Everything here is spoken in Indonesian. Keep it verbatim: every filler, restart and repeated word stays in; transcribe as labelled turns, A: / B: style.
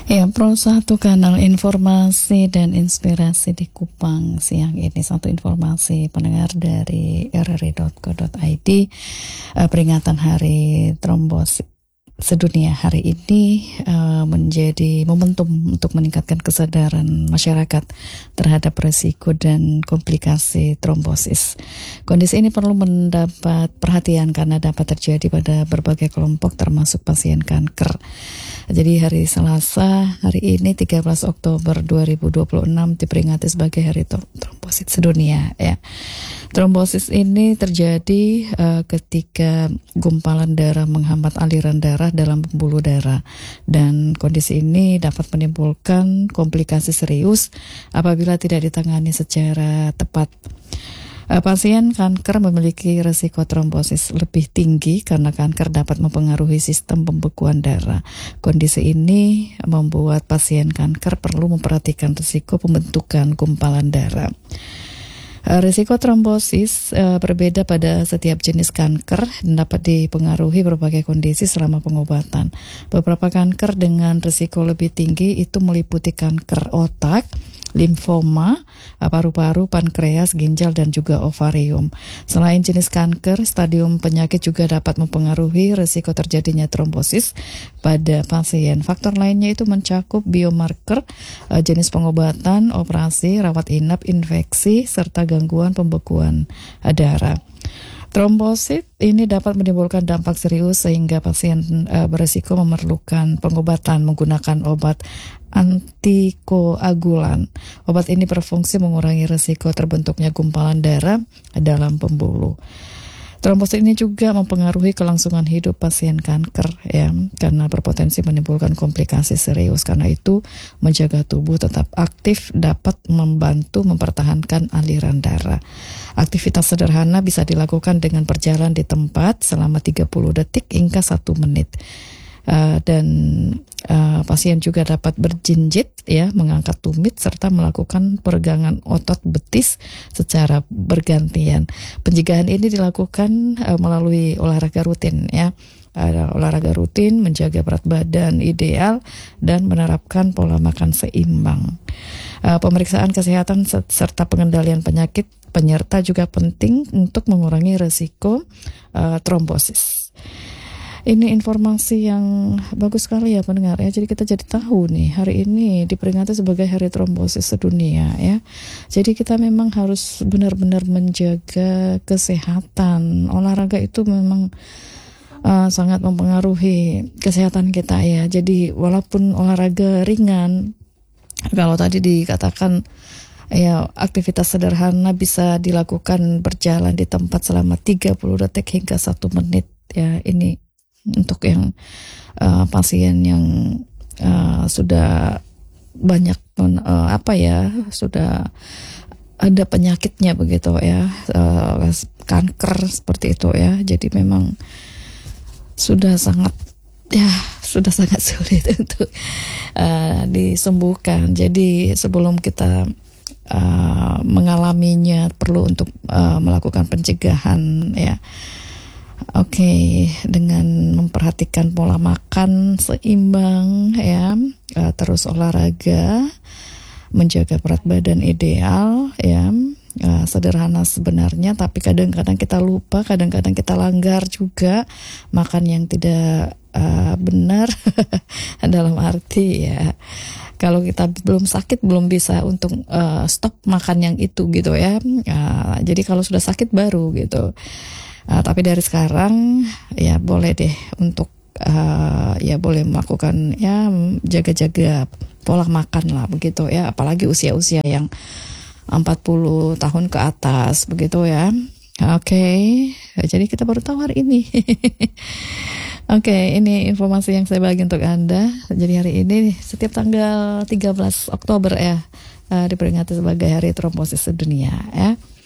A: Ya, Pro satu kanal informasi dan inspirasi di Kupang siang ini. Satu informasi pendengar dari r r i dot co dot i d, uh, peringatan Hari Trombosis Sedunia hari ini uh, menjadi momentum untuk meningkatkan kesadaran masyarakat terhadap risiko dan komplikasi trombosis. Kondisi ini perlu mendapat perhatian karena dapat terjadi pada berbagai kelompok termasuk pasien kanker. Jadi hari Selasa, hari ini tiga belas Oktober dua ribu dua puluh enam diperingati sebagai Hari Trombosis Sedunia. Ya. Trombosis ini terjadi uh, ketika gumpalan darah menghambat aliran darah dalam pembuluh darah, dan kondisi ini dapat menimbulkan komplikasi serius apabila tidak ditangani secara tepat. Uh, pasien kanker memiliki risiko trombosis lebih tinggi karena kanker dapat mempengaruhi sistem pembekuan darah. Kondisi ini membuat pasien kanker perlu memperhatikan risiko pembentukan gumpalan darah. Uh, risiko trombosis uh, berbeda pada setiap jenis kanker dan dapat dipengaruhi berbagai kondisi selama pengobatan. Beberapa kanker dengan risiko lebih tinggi itu meliputi kanker otak, limfoma, paru-paru, pankreas, ginjal, dan juga ovarium. Selain jenis kanker, stadium penyakit juga dapat mempengaruhi risiko terjadinya trombosis pada pasien. Faktor lainnya itu mencakup biomarker, jenis pengobatan, operasi, rawat inap, infeksi, serta gangguan pembekuan darah. Trombosit ini dapat menimbulkan dampak serius sehingga pasien uh, berisiko memerlukan pengobatan menggunakan obat antikoagulan. Obat ini berfungsi mengurangi risiko terbentuknya gumpalan darah dalam pembuluh. Trombosit ini juga mempengaruhi kelangsungan hidup pasien kanker, ya, karena berpotensi menimbulkan komplikasi serius. Karena itu, menjaga tubuh tetap aktif dapat membantu mempertahankan aliran darah. Aktivitas sederhana bisa dilakukan dengan berjalan di tempat selama tiga puluh detik hingga satu menit. Uh, dan uh, pasien juga dapat berjinjit, ya, mengangkat tumit serta melakukan peregangan otot betis secara bergantian. Pencegahan ini dilakukan uh, melalui olahraga rutin, ya. Ada olahraga rutin, menjaga berat badan ideal, dan menerapkan pola makan seimbang. Uh, pemeriksaan kesehatan serta pengendalian penyakit penyerta juga penting untuk mengurangi risiko uh, trombosis. Ini informasi yang bagus sekali ya pendengar ya. Jadi kita jadi tahu nih hari ini diperingati sebagai Hari Trombosis Sedunia ya. Jadi kita memang harus benar-benar menjaga kesehatan. Olahraga itu memang uh, sangat mempengaruhi kesehatan kita ya. Jadi walaupun olahraga ringan, kalau tadi dikatakan ya aktivitas sederhana bisa dilakukan berjalan di tempat selama tiga puluh detik hingga satu menit ya. Ini untuk yang uh, pasien yang uh, sudah banyak uh, apa ya sudah ada penyakitnya begitu ya, uh, kanker seperti itu ya. Jadi memang sudah sangat ya sudah sangat sulit untuk uh, disembuhkan. Jadi sebelum kita uh, mengalaminya perlu untuk uh, melakukan pencegahan ya. Oke, okay, dengan memperhatikan pola makan seimbang ya, uh, terus olahraga, menjaga berat badan ideal ya, uh, sederhana sebenarnya, tapi kadang-kadang kita lupa, kadang-kadang kita langgar juga makan yang tidak uh, benar dalam arti ya. Kalau kita belum sakit belum bisa untuk uh, stop makan yang itu gitu ya. Uh, jadi kalau sudah sakit baru gitu. Uh, tapi dari sekarang ya boleh deh untuk uh, ya boleh melakukan ya jaga-jaga pola makan lah begitu ya, apalagi usia-usia yang empat puluh tahun ke atas begitu ya. Oke, okay. Jadi kita baru tahu hari ini. Oke, okay, ini informasi yang saya bagi untuk Anda. Jadi hari ini setiap tanggal tiga belas Oktober ya uh, diperingati sebagai Hari Trombosis Sedunia ya.